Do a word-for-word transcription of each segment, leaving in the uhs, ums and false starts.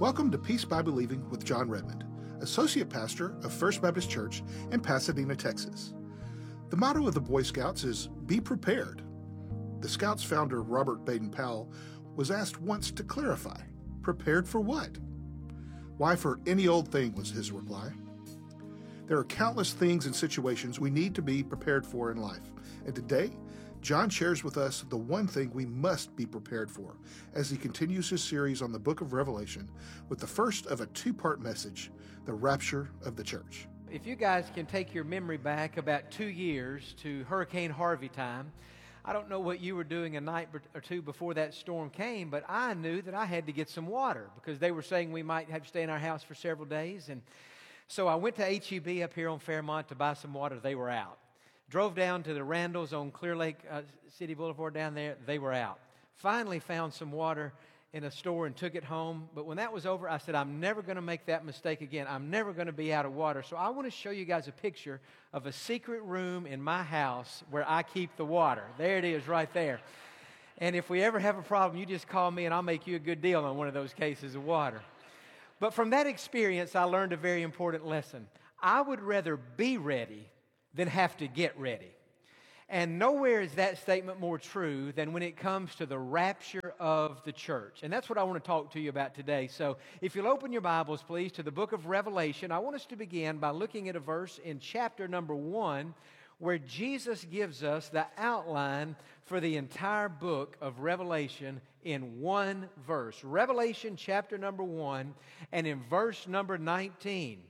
Welcome to Peace by Believing with John Redmond, Associate Pastor of First Baptist Church in Pasadena, Texas. The motto of the Boy Scouts is, "Be prepared." The Scouts founder, Robert Baden-Powell, was asked once to clarify, prepared for what? "Why, for any old thing," was his reply. There are countless things and situations we need to be prepared for in life. And today, John shares with us the one thing we must be prepared for as he continues his series on the book of Revelation with the first of a two-part message, the rapture of the church. If you guys can take your memory back about two years to Hurricane Harvey time, I don't know what you were doing a night or two before that storm came, but I knew that I had to get some water because they were saying we might have to stay in our house for several days. And so I went to H E B up here on Fairmont to buy some water. They were out. Drove down to the Randalls on Clear Lake uh, City Boulevard down there. They were out. Finally found some water in a store and took it home. But when that was over, I said, I'm never going to make that mistake again. I'm never going to be out of water. So I want to show you guys a picture of a secret room in my house where I keep the water. There it is right there. And if we ever have a problem, you just call me and I'll make you a good deal on one of those cases of water. But from that experience, I learned a very important lesson. I would rather be ready than have to get ready. And nowhere is that statement more true than when it comes to the rapture of the church. And that's what I want to talk to you about today. So if you'll open your Bibles, please, to the book of Revelation, I want us to begin by looking at a verse in chapter number one where Jesus gives us the outline for the entire book of Revelation in one verse. Revelation chapter number one and in verse number nineteen.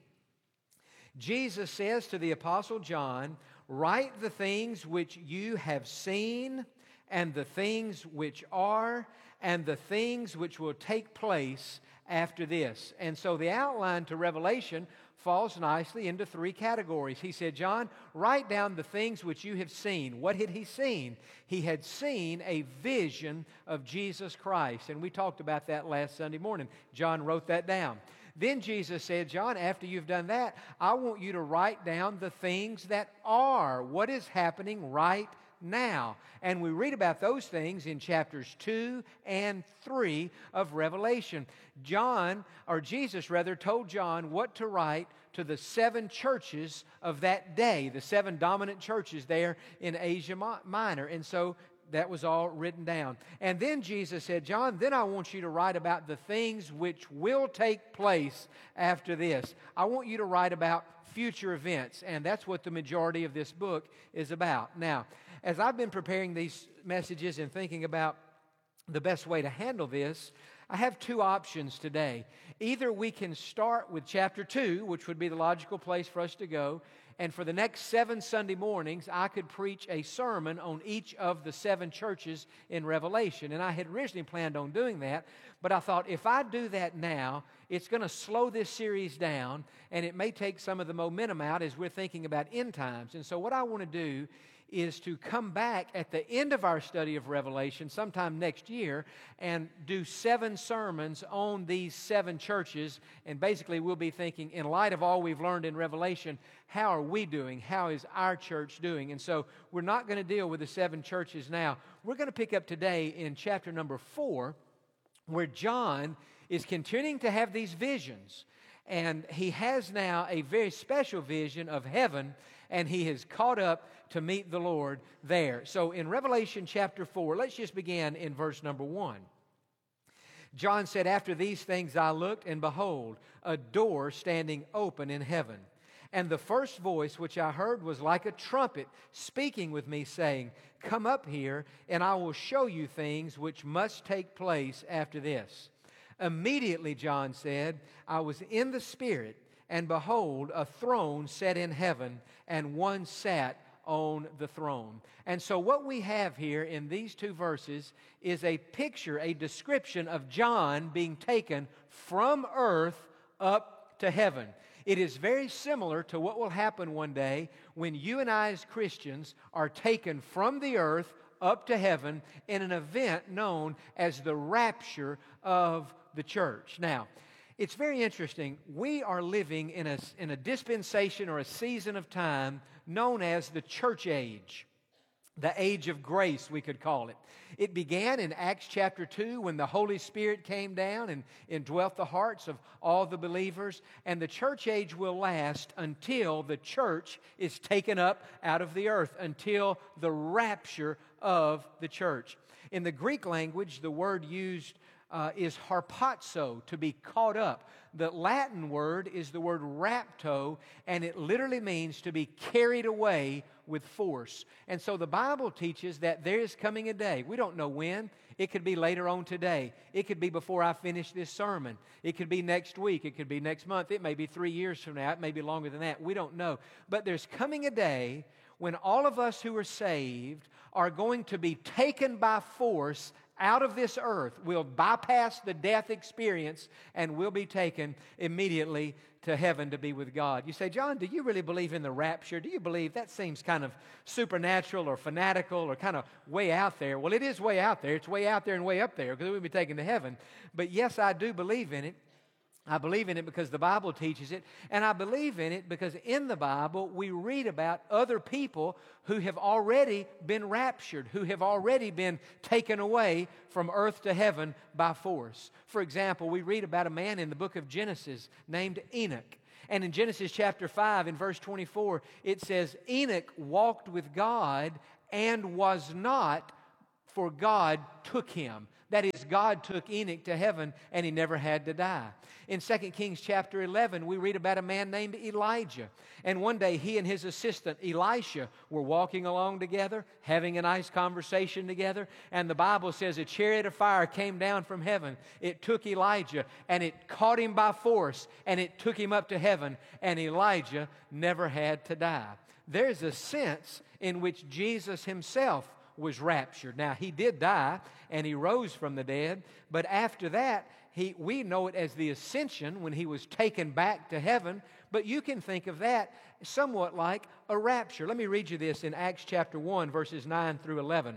Jesus says to the Apostle John, "Write the things which you have seen, and the things which are, and the things which will take place after this." And so the outline to Revelation falls nicely into three categories. He said, John, write down the things which you have seen. What had he seen? He had seen a vision of Jesus Christ. And we talked about that last Sunday morning. John wrote that down. Then Jesus said, John, after you've done that, I want you to write down the things that are, what is happening right now. And we read about those things in chapters two and three of Revelation. John, or Jesus rather, told John what to write to the seven churches of that day, the seven dominant churches there in Asia Minor. And so that was all written down. And then Jesus said, John, then I want you to write about the things which will take place after this. I want you to write about future events. And that's what the majority of this book is about. Now, as I've been preparing these messages and thinking about the best way to handle this, I have two options today. Either we can start with chapter two, which would be the logical place for us to go, and for the next seven Sunday mornings, I could preach a sermon on each of the seven churches in Revelation. And I had originally planned on doing that, but I thought if I do that now, it's going to slow this series down, and it may take some of the momentum out as we're thinking about end times. And so what I want to do is to come back at the end of our study of Revelation sometime next year and do seven sermons on these seven churches. And basically we'll be thinking, in light of all we've learned in Revelation, how are we doing? How is our church doing? And so we're not going to deal with the seven churches now. We're going to pick up today in chapter number four, where John is continuing to have these visions. And he has now a very special vision of heaven, and he has caught up to meet the Lord there. So in Revelation chapter four, let's just begin in verse number one. John said, "After these things I looked, and behold, a door standing open in heaven. And the first voice which I heard was like a trumpet speaking with me, saying, 'Come up here, and I will show you things which must take place after this.' Immediately," John said, "I was in the Spirit, and behold, a throne set in heaven, and one sat on the throne." And so what we have here in these two verses is a picture, a description of John being taken from earth up to heaven. It is very similar to what will happen one day when you and I as Christians are taken from the earth up to heaven in an event known as the rapture of the church. Now, it's very interesting. We are living in a, in a dispensation or a season of time known as the church age. The age of grace, we could call it. It began in Acts chapter two when the Holy Spirit came down and indwelt the hearts of all the believers. And the church age will last until the church is taken up out of the earth, until the rapture of the church. In the Greek language, the word used uh, is harpazo, to be caught up. The Latin word is the word rapto, and it literally means to be carried away with force. And so the Bible teaches that there is coming a day. We don't know when. It could be later on today. It could be before I finish this sermon. It could be next week. It could be next month. It may be three years from now. It may be longer than that. We don't know. But there's coming a day when all of us who are saved are going to be taken by force out of this earth. We'll bypass the death experience and we'll be taken immediately to heaven to be with God. You say, John, do you really believe in the rapture? Do you believe that seems kind of supernatural or fanatical or kind of way out there? Well, it is way out there. It's way out there and way up there because we'll be taken to heaven. But yes, I do believe in it. I believe in it because the Bible teaches it, and I believe in it because in the Bible we read about other people who have already been raptured, who have already been taken away from earth to heaven by force. For example, we read about a man in the book of Genesis named Enoch. And in Genesis chapter five, in verse twenty-four, it says, Enoch walked with God and was not, for God took him. That is, God took Enoch to heaven and he never had to die. In Second Kings chapter eleven, we read about a man named Elijah. And one day he and his assistant Elisha were walking along together, having a nice conversation together. And the Bible says a chariot of fire came down from heaven. It took Elijah and it caught him by force and it took him up to heaven. And Elijah never had to die. There's a sense in which Jesus himself was raptured. Now, he did die, and he rose from the dead, but after that, he, we know it as the ascension, when he was taken back to heaven, but you can think of that somewhat like a rapture. Let me read you this in Acts chapter one, verses nine through eleven.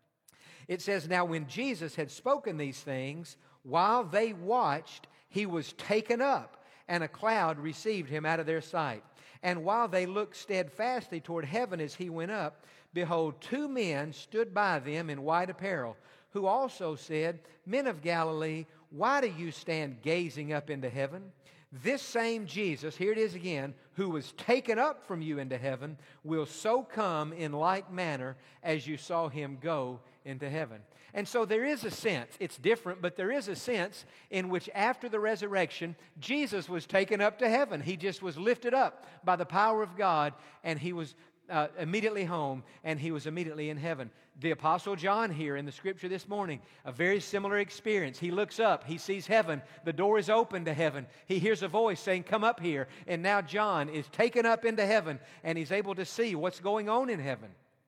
It says, Now when Jesus had spoken these things, while they watched, he was taken up, and a cloud received him out of their sight. And while they looked steadfastly toward heaven as he went up, behold, two men stood by them in white apparel, who also said, Men of Galilee, why do you stand gazing up into heaven? This same Jesus, here it is again, who was taken up from you into heaven, will so come in like manner as you saw him go into heaven. And so there is a sense, it's different, but there is a sense in which after the resurrection, Jesus was taken up to heaven. He just was lifted up by the power of God, and he was uh, immediately home, and he was immediately in heaven. The Apostle John here in the Scripture this morning, a very similar experience. He looks up, he sees heaven, the door is open to heaven. He hears a voice saying, Come up here. And now John is taken up into heaven, and he's able to see what's going on in heaven.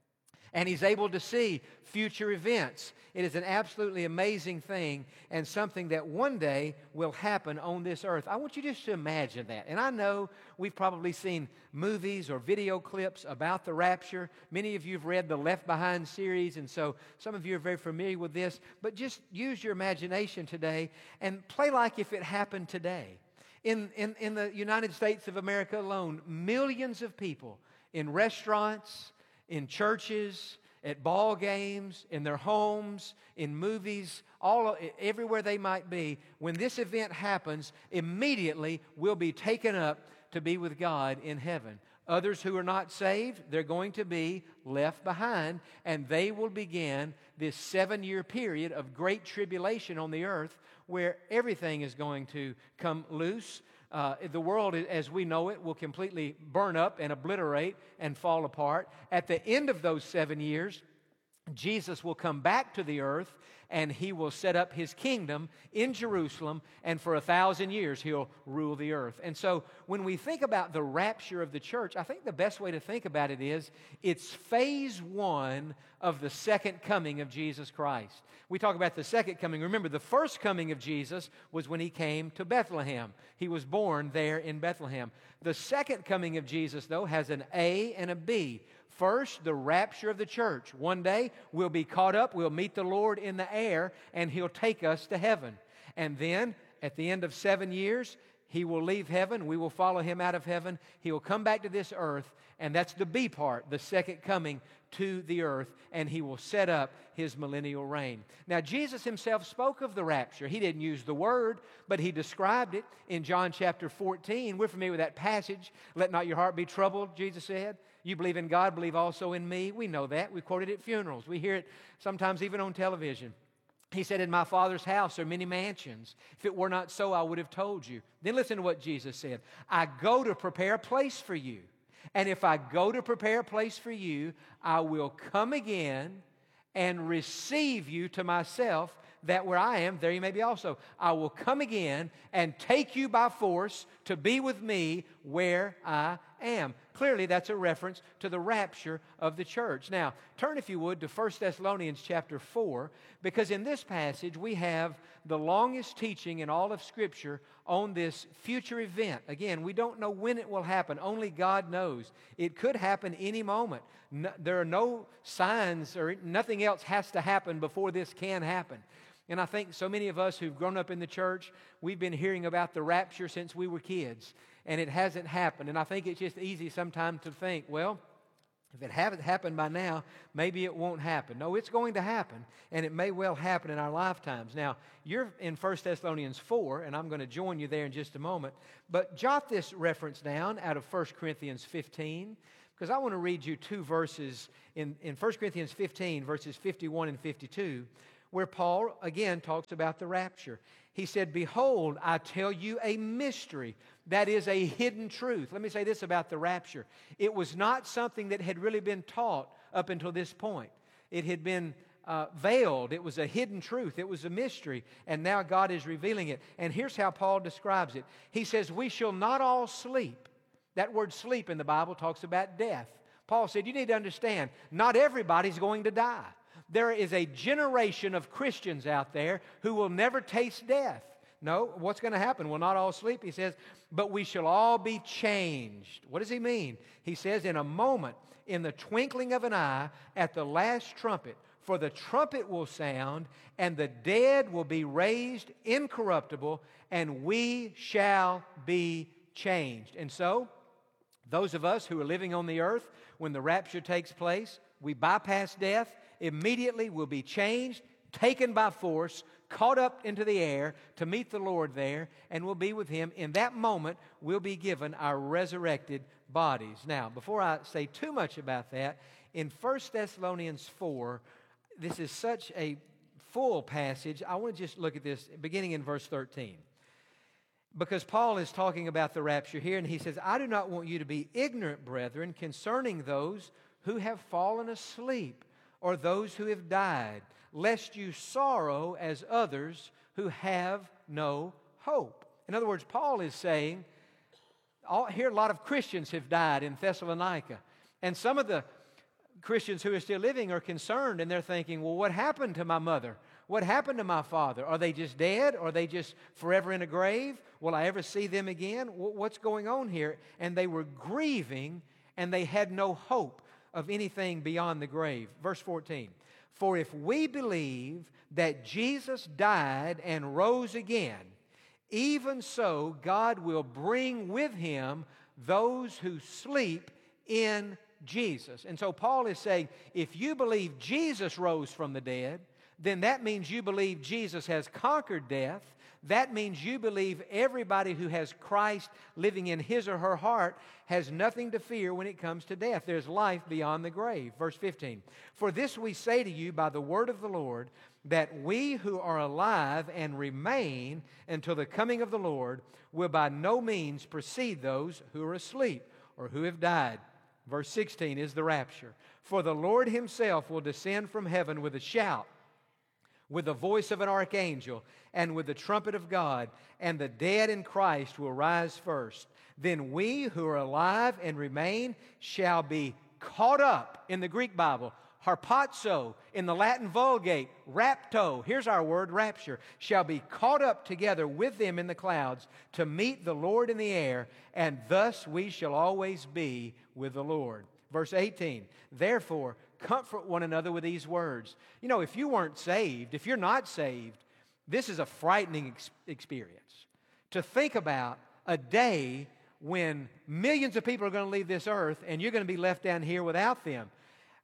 And he's able to see future events. It is an absolutely amazing thing and something that one day will happen on this earth. I want you just to imagine that. And I know we've probably seen movies or video clips about the rapture. Many of you have read the Left Behind series, and so some of you are very familiar with this. But just use your imagination today and play like if it happened today. In, in, in the United States of America alone, millions of people in restaurants, in churches, at ball games, in their homes, in movies, all everywhere they might be, when this event happens, immediately will be taken up to be with God in heaven. Others who are not saved, they're going to be left behind, and they will begin this seven-year period of great tribulation on the earth where everything is going to come loose. Uh, the world, as we know it, will completely burn up and obliterate and fall apart. At the end of those seven years, Jesus will come back to the earth, and he will set up his kingdom in Jerusalem, and for a thousand years he'll rule the earth. And so when we think about the rapture of the church, I think the best way to think about it is it's phase one of the second coming of Jesus Christ. We talk about the second coming. Remember, the first coming of Jesus was when he came to Bethlehem. He was born there in Bethlehem. The second coming of Jesus, though, has an A and a B. First, the rapture of the church. One day, we'll be caught up, we'll meet the Lord in the air, and he'll take us to heaven. And then, at the end of seven years, he will leave heaven, we will follow him out of heaven, he will come back to this earth, and that's the B part, the second coming to the earth, and He will set up His millennial reign. Now, Jesus Himself spoke of the rapture. He didn't use the word, but He described it in John chapter fourteen. We're familiar with that passage. Let not your heart be troubled, Jesus said. You believe in God, believe also in me. We know that. We quote it at funerals. We hear it sometimes even on television. He said, in my Father's house are many mansions. If it were not so, I would have told you. Then listen to what Jesus said. I go to prepare a place for you. And if I go to prepare a place for you, I will come again and receive you to myself, that where I am, there you may be also. I will come again and take you by force to be with me where I am. Clearly, that's a reference to the rapture of the church. Now, turn, if you would, to First Thessalonians chapter four, because in this passage we have the longest teaching in all of Scripture on this future event. Again, we don't know when it will happen. Only God knows. It could happen any moment. No, there are no signs or nothing else has to happen before this can happen. And I think so many of us who've grown up in the church, we've been hearing about the rapture since we were kids, and it hasn't happened. And I think it's just easy sometimes to think, well, if it hasn't happened by now, maybe it won't happen. No, it's going to happen, and it may well happen in our lifetimes. Now, you're in First Thessalonians four, and I'm going to join you there in just a moment. But jot this reference down out of First Corinthians fifteen, because I want to read you two verses in, in First Corinthians fifteen, verses fifty-one and fifty-two, where Paul, again, talks about the rapture. He said, behold, I tell you a mystery. That is a hidden truth. Let me say this about the rapture. It was not something that had really been taught up until this point. It had been uh, veiled. It was a hidden truth. It was a mystery. And now God is revealing it. And here's how Paul describes it. He says, we shall not all sleep. That word sleep in the Bible talks about death. Paul said, you need to understand, not everybody's going to die. There is a generation of Christians out there who will never taste death. No, what's going to happen? We'll not all sleep, he says, but we shall all be changed. What does he mean? He says, in a moment, in the twinkling of an eye, at the last trumpet, for the trumpet will sound, and the dead will be raised incorruptible, and we shall be changed. And so, those of us who are living on the earth, when the rapture takes place, we bypass death, immediately will be changed, taken by force, caught up into the air to meet the Lord there, and we'll be with Him. In that moment, we'll be given our resurrected bodies. Now, before I say too much about that, in First Thessalonians four, this is such a full passage. I want to just look at this beginning in verse thirteen. Because Paul is talking about the rapture here, and he says, I do not want you to be ignorant, brethren, concerning those who have fallen asleep, or those who have died, lest you sorrow as others who have no hope. In other words, Paul is saying, all, here a lot of Christians have died in Thessalonica. And some of the Christians who are still living are concerned, and they're thinking, well, what happened to my mother? What happened to my father? Are they just dead? Are they just forever in a grave? Will I ever see them again? What's going on here? And they were grieving, and they had no hope of anything beyond the grave. Verse fourteen, for if we believe that Jesus died and rose again, even so God will bring with Him those who sleep in Jesus. And so Paul is saying, if you believe Jesus rose from the dead, then that means you believe Jesus has conquered death. That means you believe everybody who has Christ living in his or her heart has nothing to fear when it comes to death. There's life beyond the grave. Verse fifteen, for this we say to you by the word of the Lord, that we who are alive and remain until the coming of the Lord will by no means precede those who are asleep or who have died. Verse sixteen is the rapture. For the Lord Himself will descend from heaven with a shout, with the voice of an archangel, and with the trumpet of God, and the dead in Christ will rise first. Then we who are alive and remain shall be caught up, in the Greek Bible, harpazo, in the Latin Vulgate, rapto, here's our word, rapture, shall be caught up together with them in the clouds to meet the Lord in the air, and thus we shall always be with the Lord. Verse eighteen, therefore, comfort one another with these words. You know, if you weren't saved, if you're not saved, this is a frightening ex- experience. To think about a day when millions of people are going to leave this earth and you're going to be left down here without them.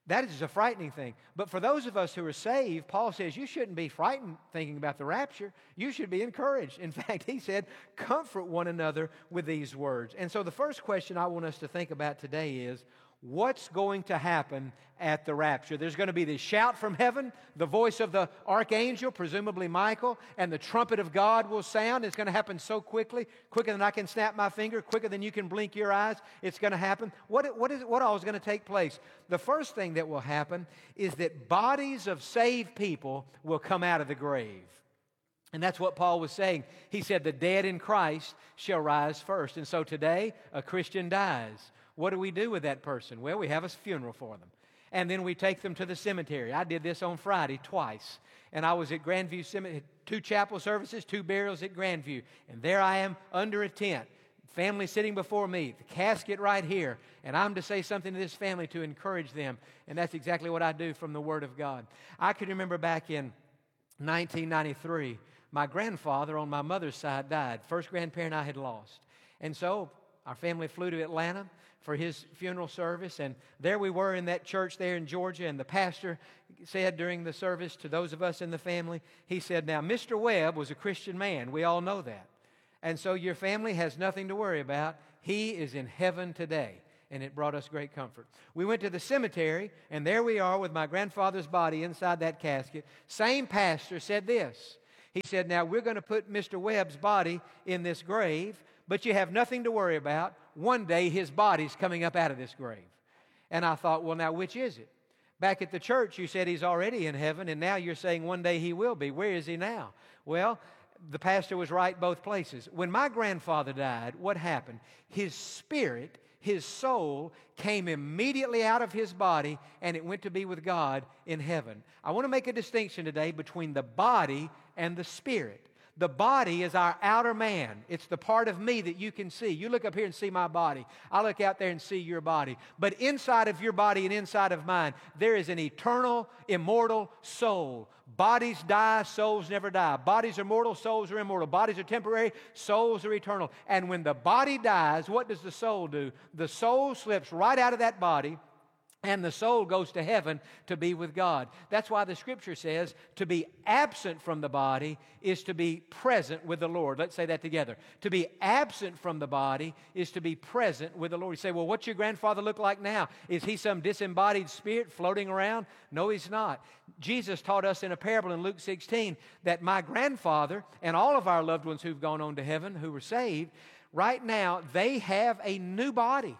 That is a frightening thing. But for those of us who are saved, Paul says you shouldn't be frightened thinking about the rapture. You should be encouraged. In fact, he said, comfort one another with these words. And so the first question I want us to think about today is, what's going to happen at the rapture? There's going to be this shout from heaven, the voice of the archangel, presumably Michael, and the trumpet of God will sound. It's going to happen so quickly, quicker than I can snap my finger, quicker than you can blink your eyes. It's going to happen. What, what, is, what all is going to take place? The first thing that will happen is that bodies of saved people will come out of the grave. And that's what Paul was saying. He said, the dead in Christ shall rise first. And so today, a Christian dies. What do we do with that person? Well, we have a funeral for them. And then we take them to the cemetery. I did this on Friday twice. And I was at Grandview Cemetery, two chapel services, two burials at Grandview. And there I am under a tent. Family sitting before me, the casket right here. And I'm to say something to this family to encourage them. And that's exactly what I do from the Word of God. I can remember back in nineteen ninety-three, my grandfather on my mother's side died. First grandparent I had lost. And so our family flew to Atlanta for his funeral service, and there we were in that church there in Georgia, and the pastor said during the service to those of us in the family, he said, now, Mister Webb was a Christian man. We all know that. And so your family has nothing to worry about. He is in heaven today. And it brought us great comfort. We went to the cemetery, and there we are with my grandfather's body inside that casket. Same pastor said this. He said, now, we're going to put Mister Webb's body in this grave, but you have nothing to worry about. One day, his body's coming up out of this grave. And I thought, well, now, which is it? Back at the church, you said he's already in heaven, and now you're saying one day he will be. Where is he now? Well, the pastor was right both places. When my grandfather died, what happened? His spirit, his soul, came immediately out of his body, and it went to be with God in heaven. I want to make a distinction today between the body and the spirit. The body is our outer man. It's the part of me that you can see. You look up here and see my body. I look out there and see your body. But inside of your body and inside of mine, there is an eternal, immortal soul. Bodies die, souls never die. Bodies are mortal, souls are immortal. Bodies are temporary, souls are eternal. And when the body dies, what does the soul do? The soul slips right out of that body, and the soul goes to heaven to be with God. That's why the Scripture says to be absent from the body is to be present with the Lord. Let's say that together. To be absent from the body is to be present with the Lord. You say, well, what's your grandfather look like now? Is he some disembodied spirit floating around? No, he's not. Jesus taught us in a parable in Luke sixteen that my grandfather and all of our loved ones who've gone on to heaven, who were saved, right now, they have a new body.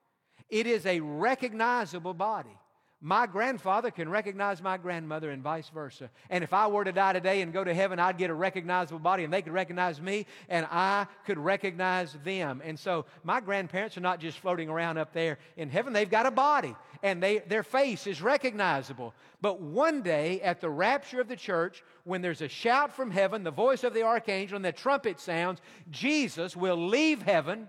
It is a recognizable body. My grandfather can recognize my grandmother and vice versa. And if I were to die today and go to heaven, I'd get a recognizable body, and they could recognize me, and I could recognize them. And so my grandparents are not just floating around up there in heaven. They've got a body, and they, their face is recognizable. But one day at the rapture of the church, when there's a shout from heaven, the voice of the archangel, and the trumpet sounds, Jesus will leave heaven.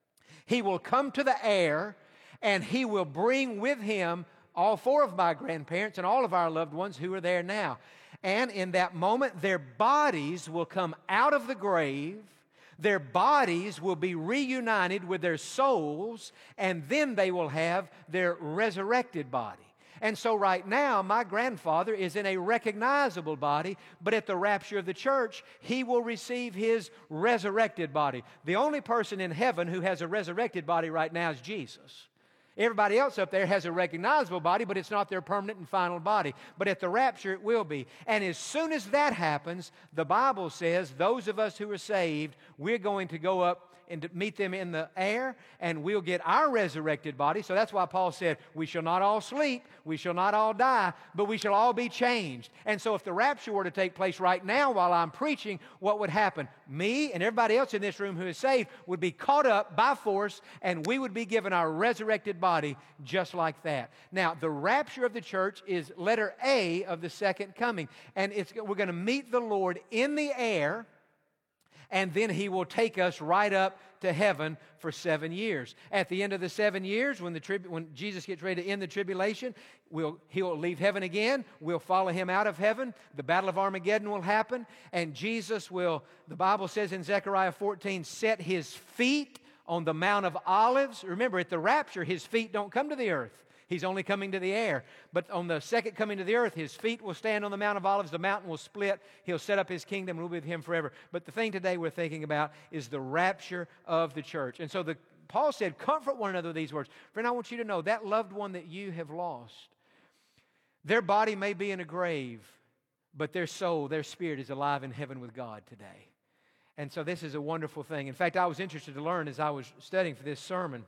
He will come to the air, and He will bring with Him all four of my grandparents and all of our loved ones who are there now. And in that moment, their bodies will come out of the grave. Their bodies will be reunited with their souls, and then they will have their resurrected body. And so right now, my grandfather is in a recognizable body, but at the rapture of the church, he will receive his resurrected body. The only person in heaven who has a resurrected body right now is Jesus. Everybody else up there has a recognizable body, but it's not their permanent and final body. But at the rapture, it will be. And as soon as that happens, the Bible says those of us who are saved, we're going to go up and to meet them in the air, and we'll get our resurrected body. So that's why Paul said, we shall not all sleep, we shall not all die, but we shall all be changed. And so if the rapture were to take place right now while I'm preaching, what would happen? Me and everybody else in this room who is saved would be caught up by force, and we would be given our resurrected body just like that. Now, the rapture of the church is letter A of the second coming, and it's, we're going to meet the Lord in the air, and then He will take us right up to heaven for seven years. At the end of the seven years, when the trib- when Jesus gets ready to end the tribulation, we'll, He'll leave heaven again. We'll follow Him out of heaven. The battle of Armageddon will happen, and Jesus will, the Bible says in Zechariah fourteen, set His feet on the Mount of Olives. Remember, at the rapture, His feet don't come to the earth. He's only coming to the air. But on the second coming to the earth, His feet will stand on the Mount of Olives. The mountain will split. He'll set up His kingdom and we'll be with Him forever. But the thing today we're thinking about is the rapture of the church. And so the, Paul said, comfort one another with these words. Friend, I want you to know that loved one that you have lost, their body may be in a grave, but their soul, their spirit is alive in heaven with God today. And so this is a wonderful thing. In fact, I was interested to learn as I was studying for this sermon.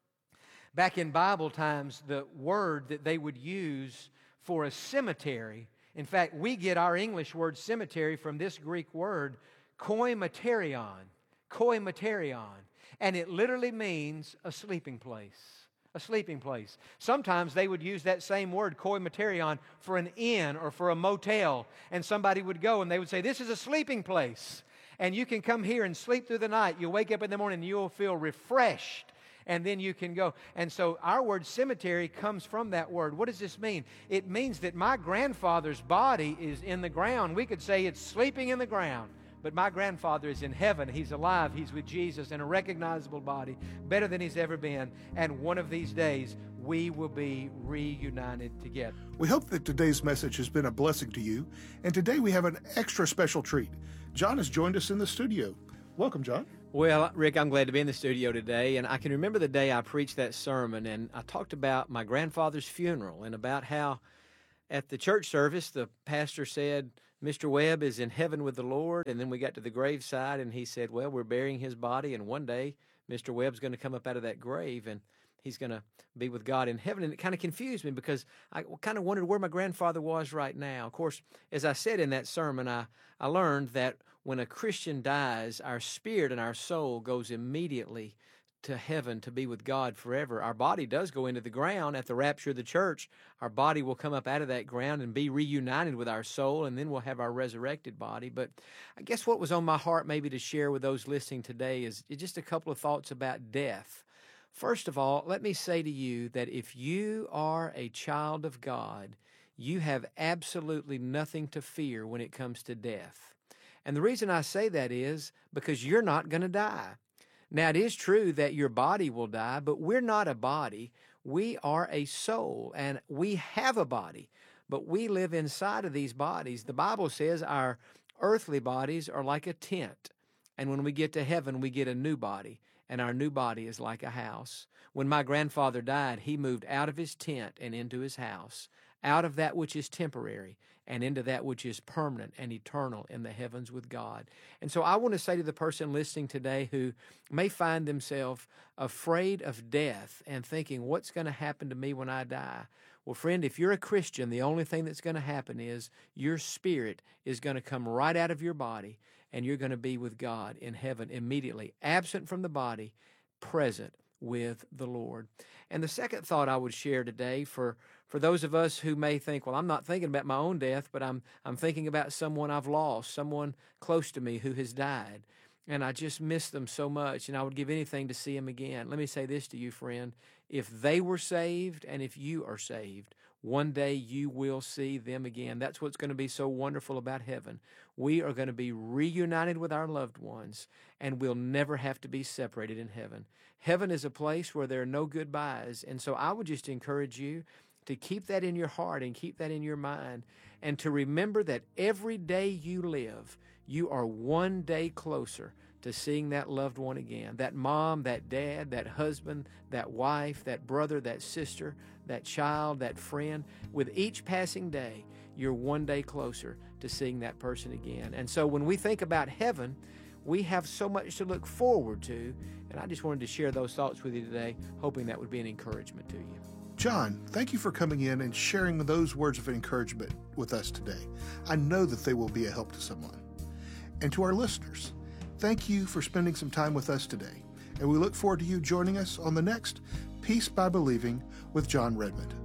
Back in Bible times, the word that they would use for a cemetery, in fact, we get our English word cemetery from this Greek word, koimaterion. Koimaterion. And it literally means a sleeping place. A sleeping place. Sometimes they would use that same word, koimaterion, for an inn or for a motel. And somebody would go and they would say, this is a sleeping place. And you can come here and sleep through the night. You'll wake up in the morning and you'll feel refreshed. And then you can go. And so our word cemetery comes from that word. What does this mean? It means that my grandfather's body is in the ground. We could say it's sleeping in the ground. But my grandfather is in heaven. He's alive. He's with Jesus in a recognizable body, better than he's ever been. And one of these days, we will be reunited together. We hope that today's message has been a blessing to you. And today we have an extra special treat. John has joined us in the studio. Welcome, John. Well, Rick, I'm glad to be in the studio today. And I can remember the day I preached that sermon, and I talked about my grandfather's funeral and about how at the church service, the pastor said, Mister Webb is in heaven with the Lord. And then we got to the graveside, and he said, well, we're burying his body, and one day Mister Webb's going to come up out of that grave, and he's going to be with God in heaven. And it kind of confused me because I kind of wondered where my grandfather was right now. Of course, as I said in that sermon, I, I learned that when a Christian dies, our spirit and our soul goes immediately to heaven to be with God forever. Our body does go into the ground at the rapture of the church. Our body will come up out of that ground and be reunited with our soul, and then we'll have our resurrected body. But I guess what was on my heart maybe to share with those listening today is just a couple of thoughts about death. First of all, let me say to you that if you are a child of God, you have absolutely nothing to fear when it comes to death. And the reason I say that is because you're not going to die. Now, it is true that your body will die, but we're not a body. We are a soul, and we have a body, but we live inside of these bodies. The Bible says our earthly bodies are like a tent, and when we get to heaven, we get a new body, and our new body is like a house. When my grandfather died, he moved out of his tent and into his house, out of that which is temporary and into that which is permanent and eternal in the heavens with God. And so I want to say to the person listening today who may find themselves afraid of death and thinking, what's going to happen to me when I die? Well, friend, if you're a Christian, the only thing that's going to happen is your spirit is going to come right out of your body, and you're going to be with God in heaven immediately, absent from the body, present with the Lord. And the second thought I would share today for, for those of us who may think, well, I'm not thinking about my own death, but I'm, I'm thinking about someone I've lost, someone close to me who has died, and I just miss them so much, and I would give anything to see them again. Let me say this to you, friend. If they were saved and if you are saved, one day you will see them again. That's what's going to be so wonderful about heaven. We are going to be reunited with our loved ones, and we'll never have to be separated in heaven. Heaven is a place where there are no goodbyes, and so I would just encourage you to keep that in your heart and keep that in your mind, and to remember that every day you live, you are one day closer to seeing that loved one again, that mom, that dad, that husband, that wife, that brother, that sister, that child, that friend. With each passing day, you're one day closer to seeing that person again. And so when we think about heaven, we have so much to look forward to, and I just wanted to share those thoughts with you today, hoping that would be an encouragement to you. John, thank you for coming in and sharing those words of encouragement with us today. I know that they will be a help to someone. And to our listeners, thank you for spending some time with us today, and we look forward to you joining us on the next Peace by Believing with John Redmond.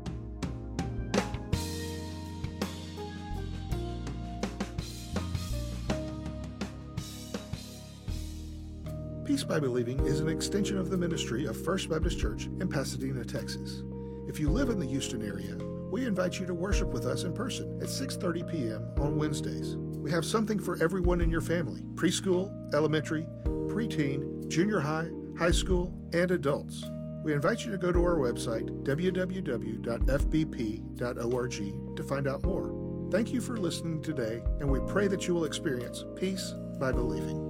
Peace by Believing is an extension of the ministry of First Baptist Church in Pasadena, Texas. If you live in the Houston area, we invite you to worship with us in person at six thirty p.m. on Wednesdays. We have something for everyone in your family: preschool, elementary, preteen, junior high, high school, and adults. We invite you to go to our website, w w w dot f b p dot org, to find out more. Thank you for listening today, and we pray that you will experience peace by believing.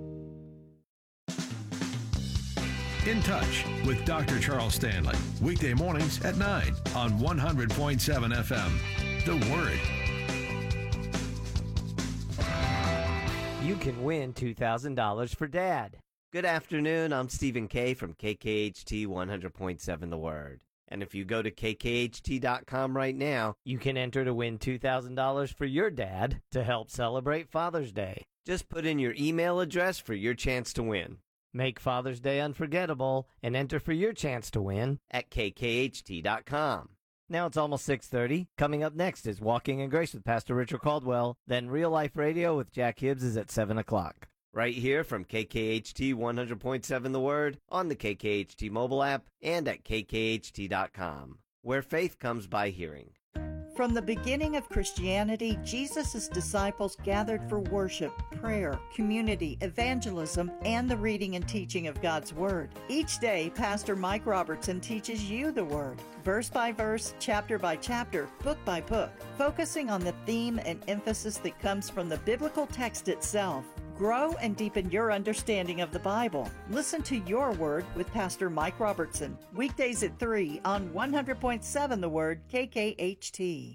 In Touch with Doctor Charles Stanley, weekday mornings at nine on one hundred point seven F M. The Word. You can win two thousand dollars for Dad. Good afternoon, I'm Stephen K. from K K H T one hundred point seven The Word. And if you go to k k h t dot com right now, you can enter to win two thousand dollars for your dad to help celebrate Father's Day. Just put in your email address for your chance to win. Make Father's Day unforgettable and enter for your chance to win at k k h t dot com. Now it's almost six thirty. Coming up next is Walking in Grace with Pastor Richard Caldwell. Then Real Life Radio with Jack Hibbs is at seven o'clock. Right here from K K H T one hundred point seven The Word, on the K K H T mobile app, and at k k h t dot com, where faith comes by hearing. From the beginning of Christianity, Jesus' disciples gathered for worship, prayer, community, evangelism, and the reading and teaching of God's Word. Each day, Pastor Mike Robertson teaches you the Word, verse by verse, chapter by chapter, book by book, focusing on the theme and emphasis that comes from the biblical text itself. Grow and deepen your understanding of the Bible. Listen to Your Word with Pastor Mike Robertson. Weekdays at three on one hundred point seven The Word, K K H T.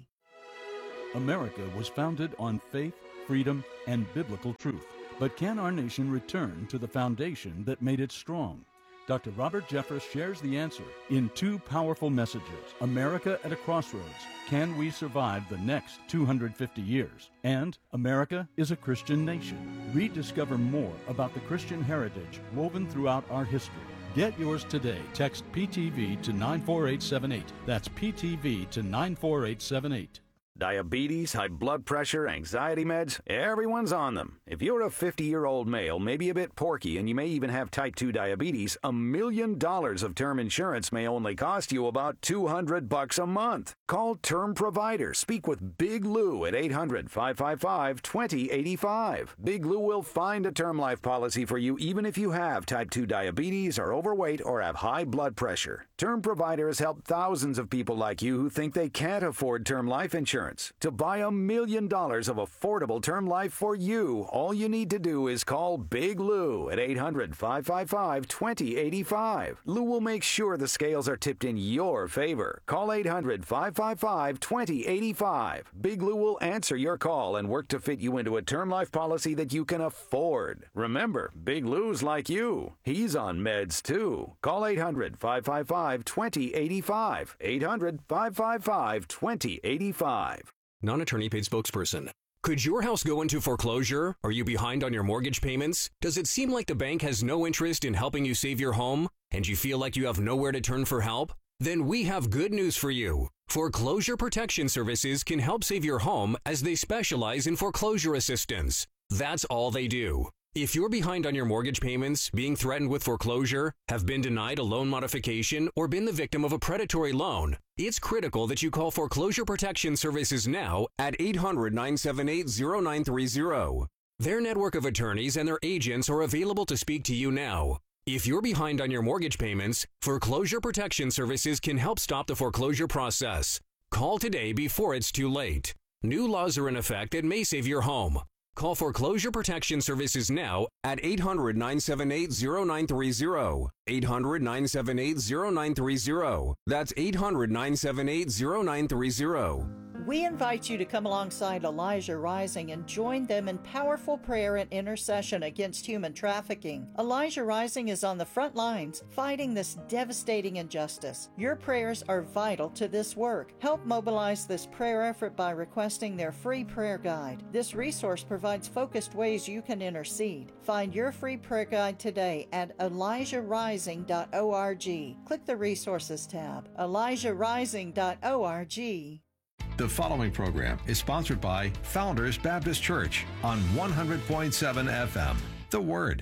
America was founded on faith, freedom, and biblical truth. But can our nation return to the foundation that made it strong? Doctor Robert Jeffress shares the answer in two powerful messages. America at a Crossroads. Can we survive the next two hundred fifty years? And America is a Christian nation. Rediscover more about the Christian heritage woven throughout our history. Get yours today. Text P T V to nine four eight seven eight. That's P T V to nine four eight seven eight. Diabetes, high blood pressure, anxiety meds, everyone's on them. If you're a fifty-year-old male, maybe a bit porky, and you may even have type two diabetes, a million dollars of term insurance may only cost you about two hundred bucks a month. Call Term Provider. Speak with Big Lou at eight hundred, five five five, two zero eight five. Big Lou will find a term life policy for you even if you have type two diabetes, are overweight, or have high blood pressure. Term Provider has helped thousands of people like you who think they can't afford term life insurance. To buy a million dollars of affordable term life for you, all you need to do is call Big Lou at eight hundred, five five five, two zero eight five. Lou will make sure the scales are tipped in your favor. Call eight hundred, five five five, two zero eight five. Big Lou will answer your call and work to fit you into a term life policy that you can afford. Remember, Big Lou's like you. He's on meds too. Call eight hundred, five five five, two zero eight five. eight hundred, five five five, two zero eight five. Non-attorney paid spokesperson. Could your house go into foreclosure? Are you behind on your mortgage payments? Does it seem like the bank has no interest in helping you save your home? And you feel like you have nowhere to turn for help? Then we have good news for you. Foreclosure Protection Services can help save your home as they specialize in foreclosure assistance. That's all they do. If you're behind on your mortgage payments, being threatened with foreclosure, have been denied a loan modification, or been the victim of a predatory loan, it's critical that you call Foreclosure Protection Services now at eight hundred, nine seven eight, zero nine three zero. Their network of attorneys and their agents are available to speak to you now. If you're behind on your mortgage payments, Foreclosure Protection Services can help stop the foreclosure process. Call today before it's too late. New laws are in effect that may save your home. Call Foreclosure Protection Services now at eight hundred, nine seven eight, zero nine three zero. eight hundred, nine seven eight, zero nine three zero. That's eight hundred, nine seven eight, zero nine three zero. We invite you to come alongside Elijah Rising and join them in powerful prayer and intercession against human trafficking. Elijah Rising is on the front lines fighting this devastating injustice. Your prayers are vital to this work. Help mobilize this prayer effort by requesting their free prayer guide. This resource provides focused ways you can intercede. Find your free prayer guide today at elijah rising dot org. Click the Resources tab. elijah rising dot org. The following program is sponsored by Founders Baptist Church on one hundred point seven F M. The Word.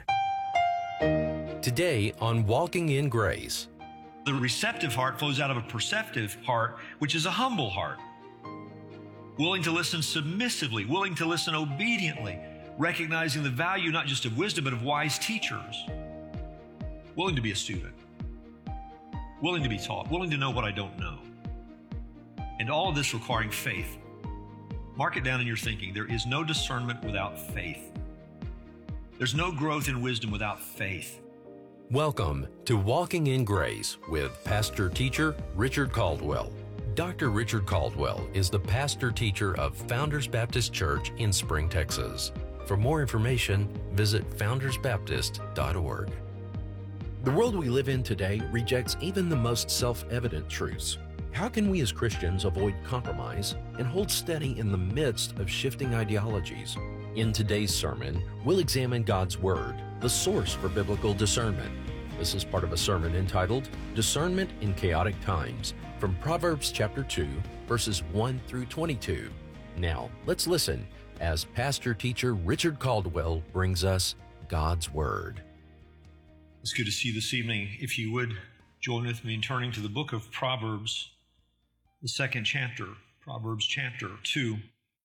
Today on Walking in Grace. The receptive heart flows out of a perceptive heart, which is a humble heart. Willing to listen submissively, willing to listen obediently, recognizing the value not just of wisdom, but of wise teachers. Willing to be a student. willing to be taught, willing to know what I don't know. And all of this requiring faith. Mark it down in your thinking. There is no discernment without faith. There's no growth in wisdom without faith. Welcome to Walking in Grace with pastor teacher Richard Caldwell. Doctor Richard Caldwell is the pastor teacher of Founders Baptist Church in Spring, Texas. For more information, visit founders baptist dot org. The world we live in today rejects even the most self-evident truths. How can we as Christians avoid compromise and hold steady in the midst of shifting ideologies? In today's sermon, we'll examine God's Word, the source for biblical discernment. This is part of a sermon entitled Discernment in Chaotic Times from Proverbs chapter two, verses one through twenty-two. Now, let's listen as pastor teacher Richard Caldwell brings us God's Word. It's good to see you this evening. If you would join with me in turning to the book of Proverbs, the second chapter, Proverbs chapter two.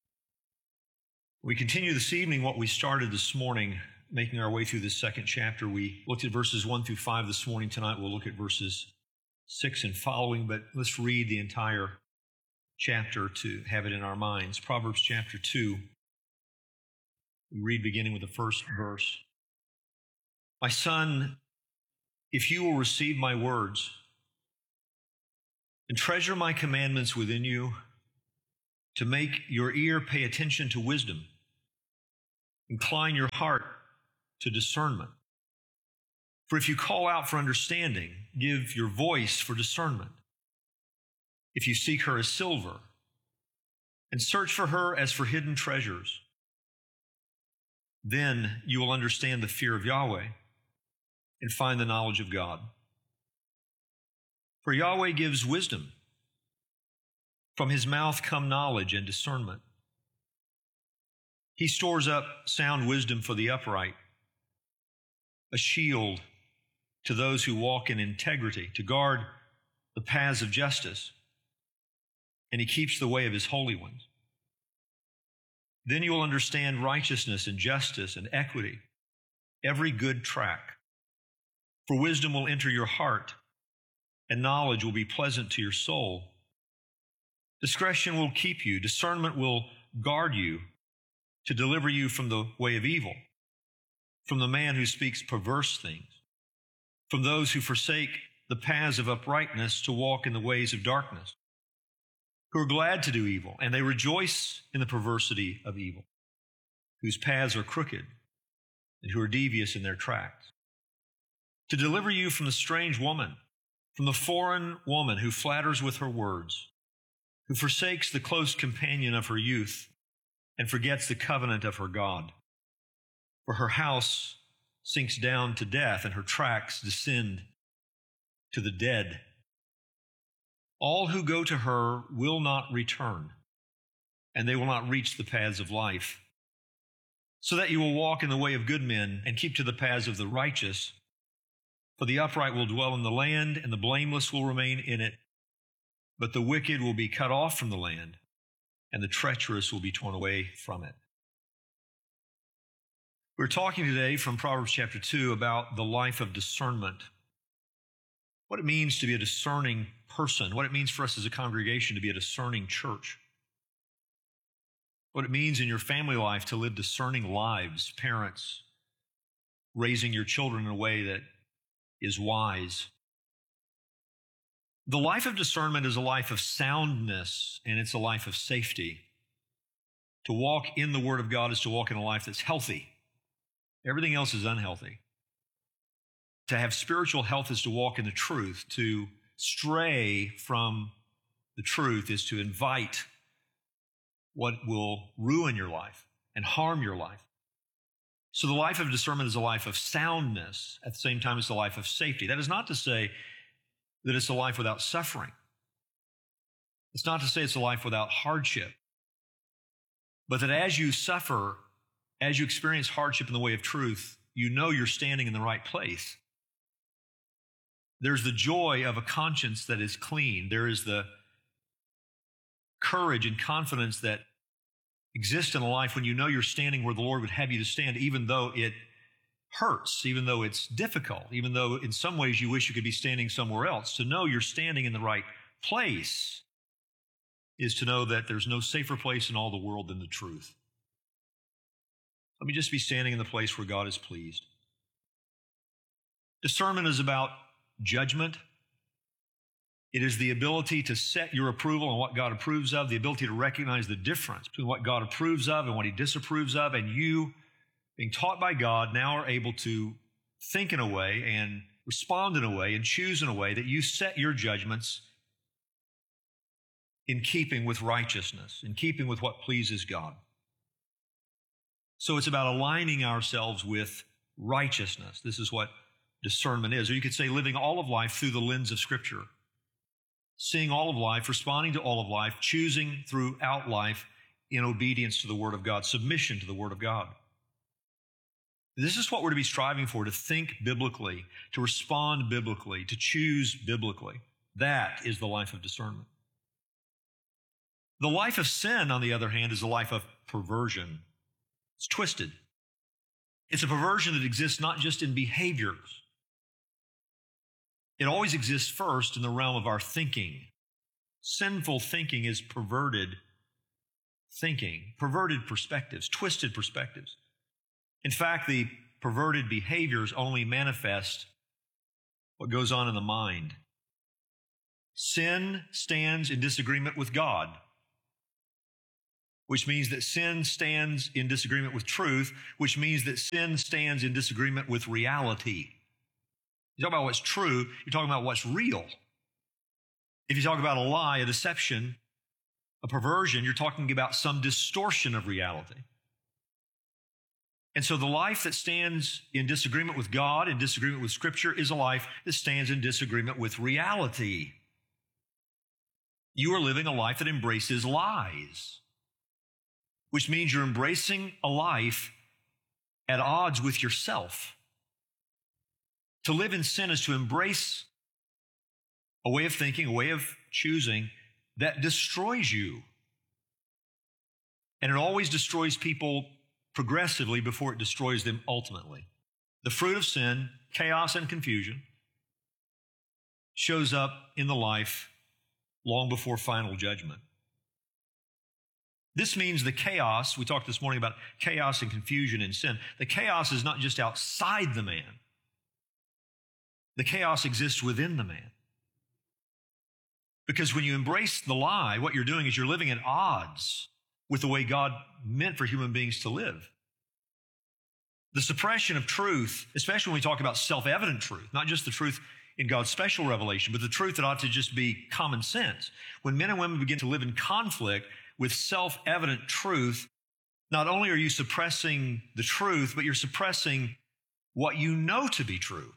We continue this evening what we started this morning, making our way through the second chapter. We looked at verses one through five this morning. Tonight we'll look at verses six and following, but let's read the entire chapter to have it in our minds. Proverbs chapter two. We read beginning with the first verse. My son, if you will receive my words and treasure my commandments within you, to make your ear pay attention to wisdom, incline your heart to discernment. For if you call out for understanding, give your voice for discernment. If you seek her as silver and search for her as for hidden treasures, then you will understand the fear of Yahweh and find the knowledge of God. For Yahweh gives wisdom. From his mouth come knowledge and discernment. He stores up sound wisdom for the upright, a shield to those who walk in integrity, to guard the paths of justice, and he keeps the way of his holy ones. Then you will understand righteousness and justice and equity, every good track. For wisdom will enter your heart, and knowledge will be pleasant to your soul. Discretion will keep you, discernment will guard you, to deliver you from the way of evil, from the man who speaks perverse things, from those who forsake the paths of uprightness to walk in the ways of darkness, who are glad to do evil, and they rejoice in the perversity of evil, whose paths are crooked, and who are devious in their tracks. To deliver you from the strange woman, from the foreign woman who flatters with her words, who forsakes the close companion of her youth and forgets the covenant of her God. For her house sinks down to death, and her tracks descend to the dead. All who go to her will not return, and they will not reach the paths of life. So that you will walk in the way of good men and keep to the paths of the righteous. For the upright will dwell in the land, and the blameless will remain in it. But the wicked will be cut off from the land, and the treacherous will be torn away from it. We're talking today from Proverbs chapter two about the life of discernment. What it means to be a discerning person, what it means for us as a congregation to be a discerning church. What it means in your family life to live discerning lives, parents, raising your children in a way that is wise. The life of discernment is a life of soundness, and it's a life of safety. To walk in the Word of God is to walk in a life that's healthy. Everything else is unhealthy. To have spiritual health is to walk in the truth. To stray from the truth is to invite what will ruin your life and harm your life. So the life of discernment is a life of soundness. At the same time, it's a life of safety. That is not to say that it's a life without suffering. It's not to say it's a life without hardship. But that as you suffer, as you experience hardship in the way of truth, you know you're standing in the right place. There's the joy of a conscience that is clean. There is the courage and confidence that exist in a life when you know you're standing where the Lord would have you to stand, even though it hurts, even though it's difficult, even though in some ways you wish you could be standing somewhere else. To know you're standing in the right place is to know that there's no safer place in all the world than the truth. Let me just be standing in the place where God is pleased. Discernment is about judgment. It is the ability to set your approval on what God approves of, the ability to recognize the difference between what God approves of and what he disapproves of, and you, being taught by God, now are able to think in a way and respond in a way and choose in a way that you set your judgments in keeping with righteousness, in keeping with what pleases God. So it's about aligning ourselves with righteousness. This is what discernment is. Or you could say living all of life through the lens of Scripture. Seeing all of life, responding to all of life, choosing throughout life in obedience to the Word of God, submission to the Word of God. This is what we're to be striving for, to think biblically, to respond biblically, to choose biblically. That is the life of discernment. The life of sin, on the other hand, is a life of perversion. It's twisted. It's a perversion that exists not just in behaviors. It always exists first in the realm of our thinking. Sinful thinking is perverted thinking, perverted perspectives, twisted perspectives. In fact, the perverted behaviors only manifest what goes on in the mind. Sin stands in disagreement with God, which means that sin stands in disagreement with truth, which means that sin stands in disagreement with reality. You talk about what's true, you're talking about what's real. If you talk about a lie, a deception, a perversion, you're talking about some distortion of reality. And so the life that stands in disagreement with God, in disagreement with Scripture, is a life that stands in disagreement with reality. You are living a life that embraces lies, which means you're embracing a life at odds with yourself. To live in sin is to embrace a way of thinking, a way of choosing that destroys you. And it always destroys people progressively before it destroys them ultimately. The fruit of sin, chaos and confusion, shows up in the life long before final judgment. This means the chaos, we talked this morning about chaos and confusion in sin. The chaos is not just outside the man. The chaos exists within the man. Because when you embrace the lie, what you're doing is you're living at odds with the way God meant for human beings to live. The suppression of truth, especially when we talk about self-evident truth, not just the truth in God's special revelation, but the truth that ought to just be common sense. When men and women begin to live in conflict with self-evident truth, not only are you suppressing the truth, but you're suppressing what you know to be true.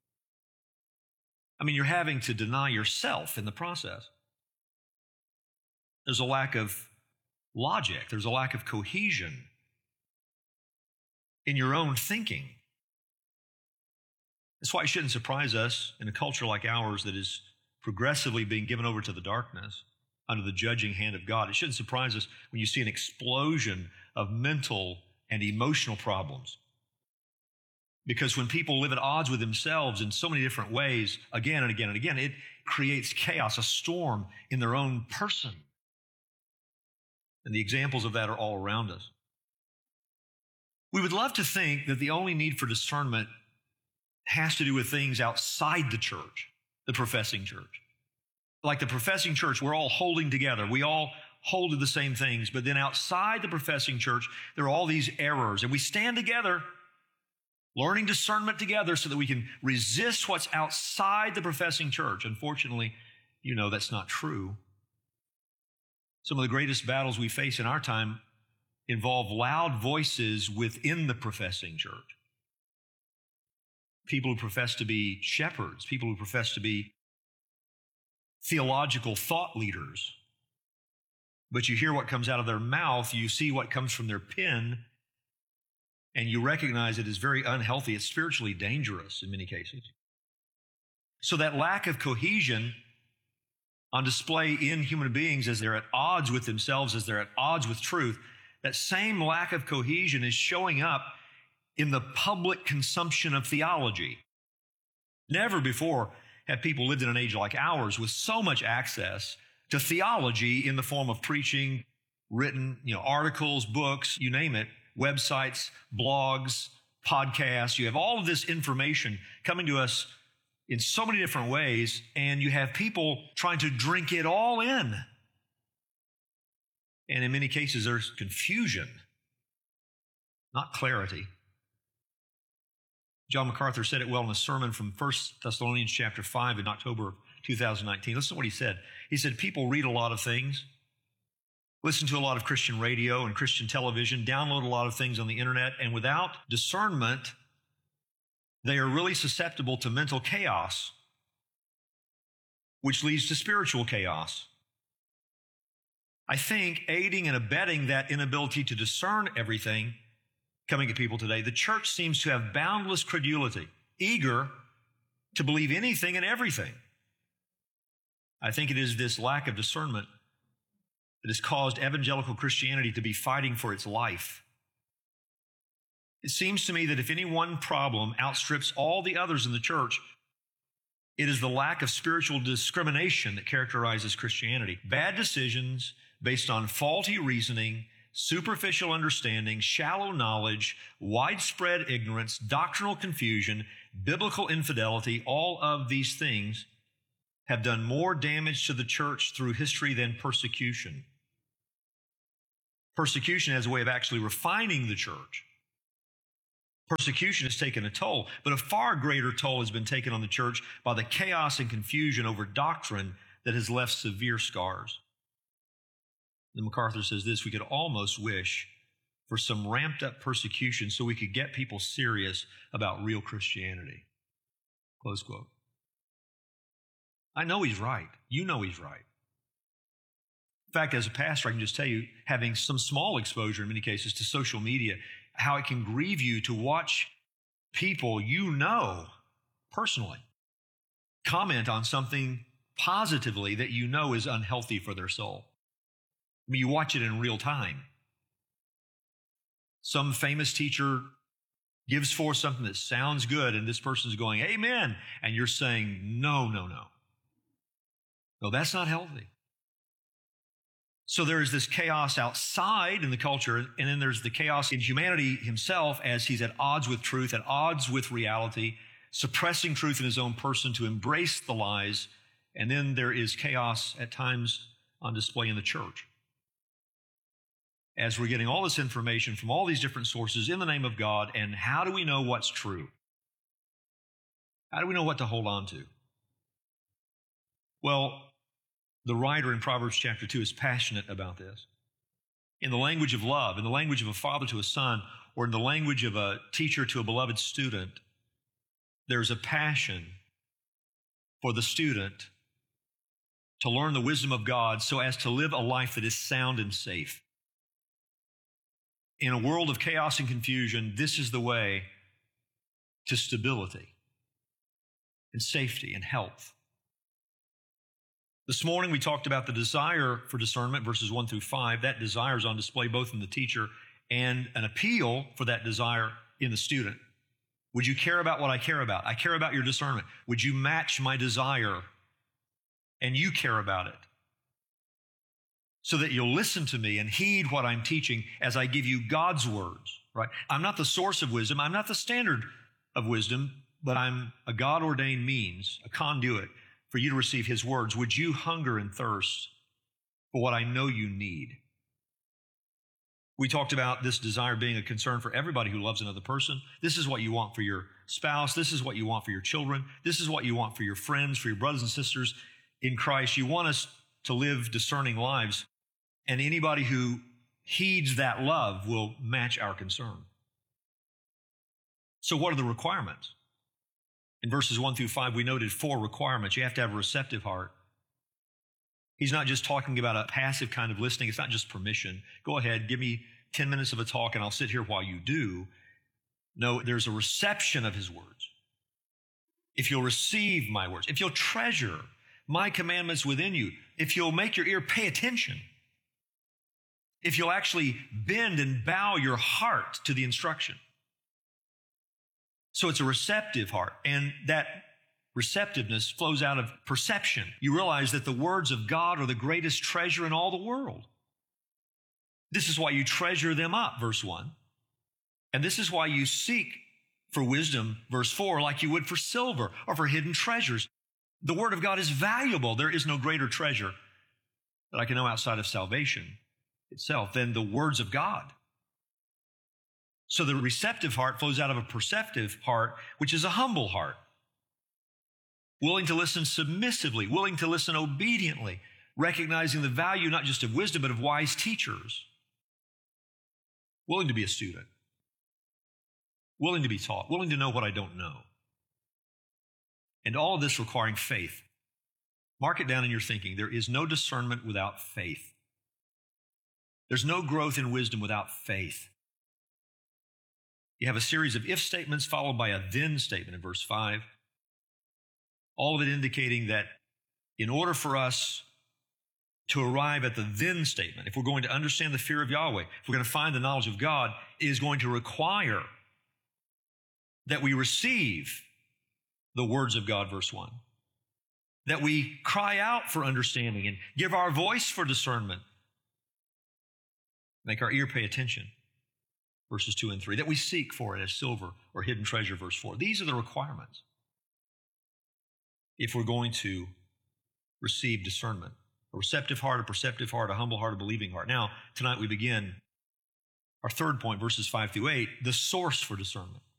I mean, you're having to deny yourself in the process. There's a lack of logic. There's a lack of cohesion in your own thinking. That's why it shouldn't surprise us in a culture like ours that is progressively being given over to the darkness under the judging hand of God. It shouldn't surprise us when you see an explosion of mental and emotional problems. Because when people live at odds with themselves in so many different ways, again and again and again, it creates chaos, a storm in their own person. And the examples of that are all around us. We would love to think that the only need for discernment has to do with things outside the church, the professing church. Like the professing church, we're all holding together. We all hold to the same things. But then outside the professing church, there are all these errors. And we stand together, learning discernment together so that we can resist what's outside the professing church. Unfortunately, you know that's not true. Some of the greatest battles we face in our time involve loud voices within the professing church. People who profess to be shepherds, people who profess to be theological thought leaders. But you hear what comes out of their mouth, you see what comes from their pen, and you recognize it is very unhealthy. It's spiritually dangerous in many cases. So that lack of cohesion on display in human beings as they're at odds with themselves, as they're at odds with truth, that same lack of cohesion is showing up in the public consumption of theology. Never before have people lived in an age like ours with so much access to theology in the form of preaching, written, you know, articles, books, you name it, websites, blogs, podcasts. You have all of this information coming to us in so many different ways, and you have people trying to drink it all in. And in many cases, there's confusion, not clarity. John MacArthur said it well in a sermon from First Thessalonians chapter five in October of two thousand nineteen. Listen to what he said. He said, people read a lot of things, listen to a lot of Christian radio and Christian television, download a lot of things on the internet, and without discernment, they are really susceptible to mental chaos, which leads to spiritual chaos. I think aiding and abetting that inability to discern everything coming at people today, the church seems to have boundless credulity, eager to believe anything and everything. I think it is this lack of discernment that has caused evangelical Christianity to be fighting for its life. It seems to me that if any one problem outstrips all the others in the church, it is the lack of spiritual discrimination that characterizes Christianity. Bad decisions based on faulty reasoning, superficial understanding, shallow knowledge, widespread ignorance, doctrinal confusion, biblical infidelity, all of these things have done more damage to the church through history than persecution. Persecution has a way of actually refining the church. Persecution has taken a toll, but a far greater toll has been taken on the church by the chaos and confusion over doctrine that has left severe scars. Then MacArthur says this, we could almost wish for some ramped up persecution so we could get people serious about real Christianity. Close quote. I know he's right. You know he's right. In fact, as a pastor, I can just tell you, having some small exposure in many cases to social media, how it can grieve you to watch people you know personally comment on something positively that you know is unhealthy for their soul. I mean, you watch it in real time. Some famous teacher gives forth something that sounds good, and this person's going, amen, and you're saying, no, no, no. No, that's not healthy. So there is this chaos outside in the culture, and then there's the chaos in humanity himself as he's at odds with truth, at odds with reality, suppressing truth in his own person to embrace the lies. And then there is chaos at times on display in the church. As we're getting all this information from all these different sources in the name of God, and how do we know what's true? How do we know what to hold on to? Well, the writer in Proverbs chapter two is passionate about this. In the language of love, in the language of a father to a son, or in the language of a teacher to a beloved student, there's a passion for the student to learn the wisdom of God so as to live a life that is sound and safe. In a world of chaos and confusion, this is the way to stability and safety and health. This morning we talked about the desire for discernment, verses one through five. That desire is on display both in the teacher and an appeal for that desire in the student. Would you care about what I care about? I care about your discernment. Would you match my desire and you care about it? So that you'll listen to me and heed what I'm teaching as I give you God's words, right? I'm not the source of wisdom. I'm not the standard of wisdom, but I'm a God-ordained means, a conduit for you to receive his words. Would you hunger and thirst for what I know you need? We talked about this desire being a concern for everybody who loves another person. This is what you want for your spouse. This is what you want for your children. This is what you want for your friends, for your brothers and sisters in Christ. You want us to live discerning lives. And anybody who heeds that love will match our concern. So what are the requirements? In verses one through five, we noted four requirements. You have to have a receptive heart. He's not just talking about a passive kind of listening. It's not just permission. Go ahead, give me ten minutes of a talk and I'll sit here while you do. No, there's a reception of his words. If you'll receive my words, if you'll treasure my commandments within you, if you'll make your ear pay attention, if you'll actually bend and bow your heart to the instruction, So it's a receptive heart. And that receptiveness flows out of perception. You realize that the words of God are the greatest treasure in all the world. This is why you treasure them up, verse one. And this is why you seek for wisdom, verse four, like you would for silver or for hidden treasures. The Word of God is valuable. There is no greater treasure that I can know outside of salvation itself than the words of God. So the receptive heart flows out of a perceptive heart, which is a humble heart. Willing to listen submissively, willing to listen obediently, recognizing the value not just of wisdom, but of wise teachers. Willing to be a student. Willing to be taught. Willing to know what I don't know. And all of this requiring faith. Mark it down in your thinking. There is no discernment without faith. There's no growth in wisdom without faith. You have a series of if statements followed by a then statement in verse five. All of it indicating that in order for us to arrive at the then statement, if we're going to understand the fear of Yahweh, if we're going to find the knowledge of God, it is going to require that we receive the words of God, verse one. That we cry out for understanding and give our voice for discernment. Make our ear pay attention, verses two and three. That we seek for it as silver or hidden treasure, verse four. These are the requirements if we're going to receive discernment. A receptive heart, a perceptive heart, a humble heart, a believing heart. Now, tonight we begin our third point, verses five through eight, the source for discernment.